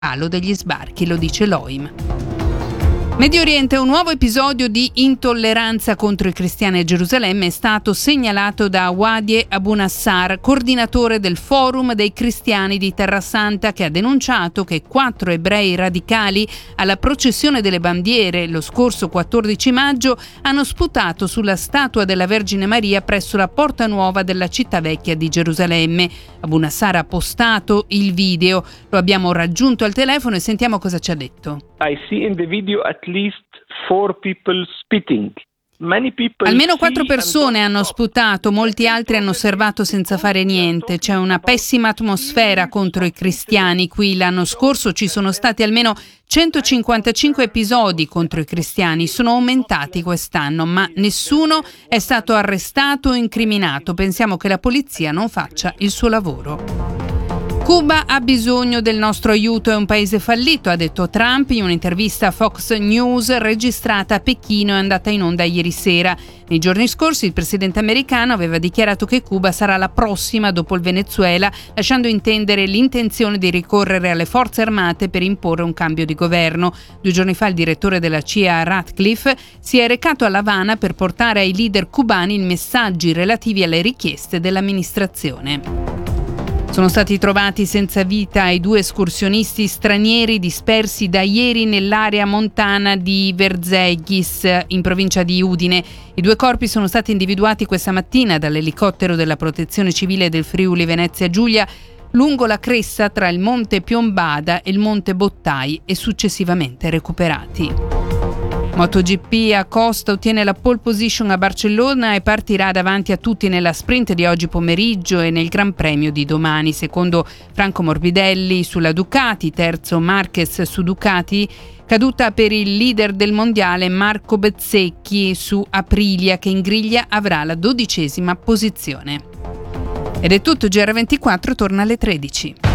calo degli sbarchi, lo dice l'OIM. Medio Oriente, un nuovo episodio di intolleranza contro i cristiani a Gerusalemme è stato segnalato da Wadie Abu Nassar, coordinatore del Forum dei Cristiani di Terrasanta, che ha denunciato che 4 ebrei radicali alla processione delle bandiere lo scorso 14 maggio hanno sputato sulla statua della Vergine Maria presso la Porta Nuova della città vecchia di Gerusalemme. Abu Nassar ha postato il video, lo abbiamo raggiunto al telefono e sentiamo cosa ci ha detto. I see in the video at least 4 people spitting. Almeno 4 persone hanno sputato, molti altri hanno osservato senza fare niente. C'è una pessima atmosfera contro i cristiani qui. L'anno scorso ci sono stati almeno 155 episodi contro i cristiani, sono aumentati quest'anno, ma nessuno è stato arrestato o incriminato. Pensiamo che la polizia non faccia il suo lavoro. Cuba ha bisogno del nostro aiuto, è un paese fallito, ha detto Trump in un'intervista a Fox News registrata a Pechino e andata in onda ieri sera. Nei giorni scorsi il presidente americano aveva dichiarato che Cuba sarà la prossima dopo il Venezuela, lasciando intendere l'intenzione di ricorrere alle forze armate per imporre un cambio di governo. 2 giorni fa il direttore della CIA, Ratcliffe, si è recato a La Habana per portare ai leader cubani i messaggi relativi alle richieste dell'amministrazione. Sono stati trovati senza vita i 2 escursionisti stranieri dispersi da ieri nell'area montana di Verzeghis, in provincia di Udine. I 2 corpi sono stati individuati questa mattina dall'elicottero della Protezione Civile del Friuli Venezia Giulia lungo la cresta tra il Monte Piombada e il Monte Bottai e successivamente recuperati. MotoGP, Acosta ottiene la pole position a Barcellona e partirà davanti a tutti nella sprint di oggi pomeriggio e nel Gran Premio di domani. Secondo Franco Morbidelli sulla Ducati, terzo Marquez su Ducati, caduta per il leader del mondiale Marco Bezzecchi su Aprilia, che in griglia avrà la 12ª posizione. Ed è tutto, GR24 torna alle 13.